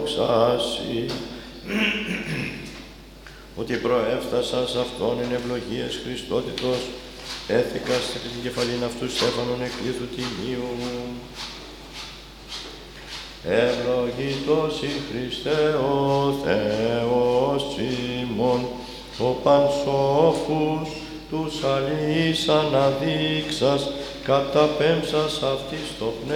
δόξαση. Ότι προέφτασας αυτόν εν ευλογίες Χριστότητος, έθηκας επί την κεφαλήν αυτού στέφανον εκλήθου τιμίου. Ευλογητός η Χριστέ ο Θεός ημών, ο πανσόφους τους αληθείς αναδείξας, καταπέμψας αυτής το πνεύμα